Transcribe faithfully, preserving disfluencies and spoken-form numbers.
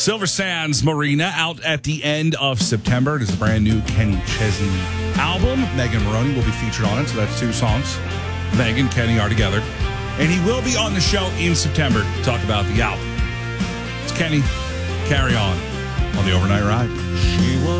Silver Sands Marina out at the end of September. It is the brand new Kenny Chesney album. Megan Maroney will be featured on it, so that's two songs. Megan and Kenny are together. And he will be on the show in September to talk about the album. It's Kenny. Carry on on the Overnight Ride. She was